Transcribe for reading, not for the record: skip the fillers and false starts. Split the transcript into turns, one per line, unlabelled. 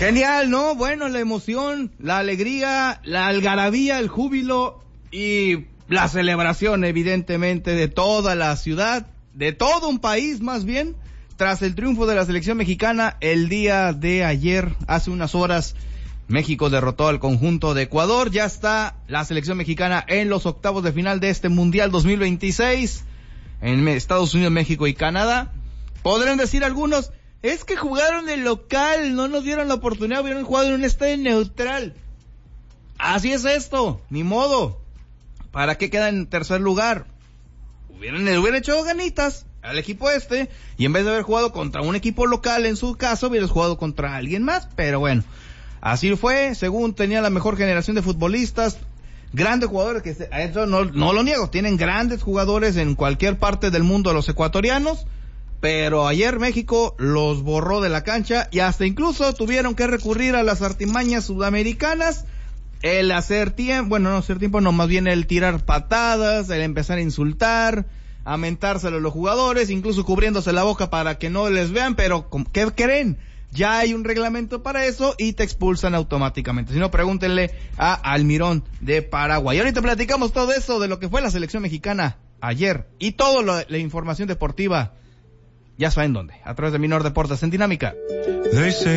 Genial, ¿no? Bueno, la emoción, la alegría, la algarabía, el júbilo y la celebración, evidentemente, de toda la ciudad, de todo un país más bien, tras el triunfo de la selección mexicana el día de ayer, hace unas horas. México derrotó al conjunto de Ecuador, ya está la selección mexicana en los octavos de final de este Mundial 2026, en Estados Unidos, México y Canadá. Podrán decir algunos, es que jugaron en local, no nos dieron la oportunidad, hubieran jugado en un estadio neutral. Así es esto, ni modo. ¿Para qué queda en tercer lugar? Hubieran hecho ganitas al equipo y en vez de haber jugado contra un equipo local, en su caso, hubieras jugado contra alguien más, pero bueno. Así fue, según tenía la mejor generación de futbolistas, grandes jugadores, que eso no lo niego, tienen grandes jugadores en cualquier parte del mundo los ecuatorianos, pero ayer México los borró de la cancha y hasta incluso tuvieron que recurrir a las artimañas sudamericanas, el hacer tiempo, más bien el tirar patadas, el empezar a insultar, a mentárselo a los jugadores, incluso cubriéndose la boca para que no les vean, pero ¿qué creen? Ya hay un reglamento para eso y te expulsan automáticamente. Si no, pregúntenle a Almirón de Paraguay. Ahorita platicamos todo eso de lo que fue la selección mexicana ayer y toda la información deportiva. Ya saben dónde. A través de Minor Deportes en Dinámica.